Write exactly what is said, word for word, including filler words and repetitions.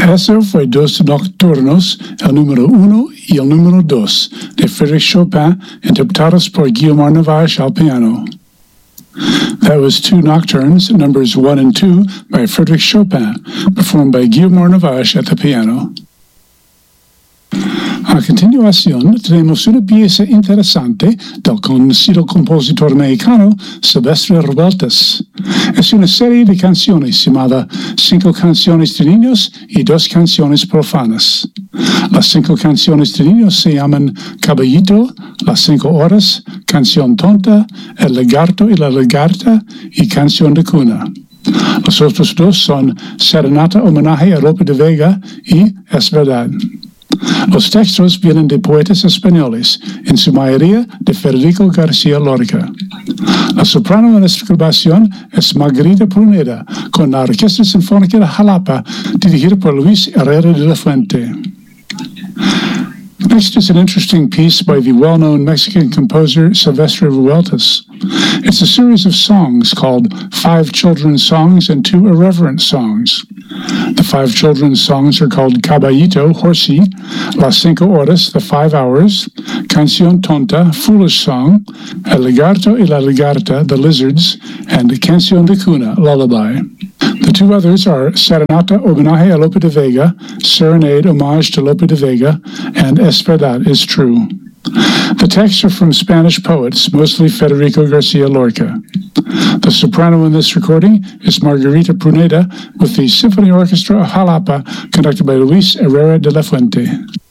Eso fue dos nocturnos, el número uno y el número dos, de Frédéric Chopin, interpretados por Guillaume Navache al piano. That was two nocturnes, numbers one and two, by Frédéric Chopin, performed by Guillaume Navache at the piano. A continuación, tenemos una pieza interesante del conocido compositor mexicano Silvestre Revueltas. Es una serie de canciones llamada Cinco canciones de niños y dos canciones profanas. Las cinco canciones de niños se llaman Caballito, Las cinco horas, Canción tonta, El lagarto y la lagarta y Canción de cuna. Los otros dos son Serenata homenaje a Lope de Vega y Es verdad. Los textos vienen de poetas españoles, en su mayoría de Federico García Lorca. La soprano en esta grabación es Margarita Pruneda, con la Orquesta Sinfónica de Jalapa, dirigida por Luis Herrera de la Fuente. Next is an interesting piece by the well-known Mexican composer Silvestre Revueltas. It's a series of songs called Five Children's Songs and Two Irreverent Songs. The five children's songs are called Caballito, Horsey, Las Cinco Horas, The Five Hours, Canción Tonta, Foolish Song, El Lagarto y la Lagarta, The Lizards, and Canción de Cuna, Lullaby. The two others are Serenata Homenaje a Lope de Vega, Serenade Homage to Lope de Vega, and Es Verdad, Is True. The texts are from Spanish poets, mostly Federico Garcia Lorca. The soprano in this recording is Margarita Pruneda with the Symphony Orchestra of Jalapa, conducted by Luis Herrera de la Fuente.